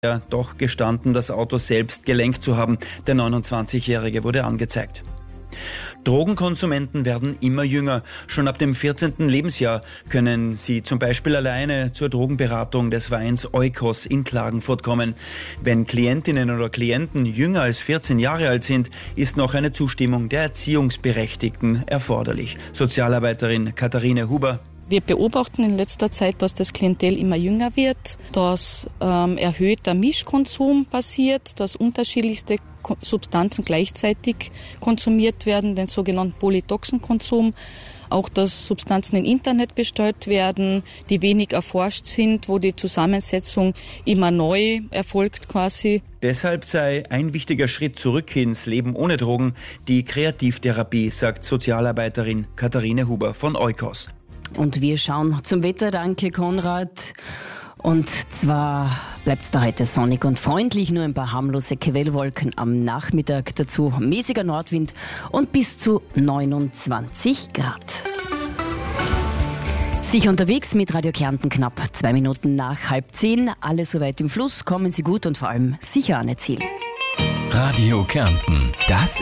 Ja, doch gestanden, das Auto selbst gelenkt zu haben. Der 29-Jährige wurde angezeigt. Drogenkonsumenten werden immer jünger. Schon ab dem 14. Lebensjahr können sie zum Beispiel alleine zur Drogenberatung des Vereins Oikos in Klagenfurt kommen. Wenn Klientinnen oder Klienten jünger als 14 Jahre alt sind, ist noch eine Zustimmung der Erziehungsberechtigten erforderlich. Sozialarbeiterin Katharine Huber. Wir beobachten in letzter Zeit, dass das Klientel immer jünger wird, dass erhöhter Mischkonsum passiert, dass unterschiedlichste Substanzen gleichzeitig konsumiert werden, den sogenannten Polytoxenkonsum. Auch, dass Substanzen im Internet bestellt werden, die wenig erforscht sind, wo die Zusammensetzung immer neu erfolgt quasi. Deshalb sei ein wichtiger Schritt zurück ins Leben ohne Drogen die Kreativtherapie, sagt Sozialarbeiterin Katharine Huber von Oikos. Und wir schauen zum Wetter, danke Konrad. Und zwar bleibt es da heute sonnig und freundlich, nur ein paar harmlose Quellwolken am Nachmittag, dazu mäßiger Nordwind und bis zu 29 Grad. Sicher unterwegs mit Radio Kärnten knapp 2 Minuten nach 9:30. Alles soweit im Fluss, kommen Sie gut und vor allem sicher an Ihr Ziel. Radio Kärnten, das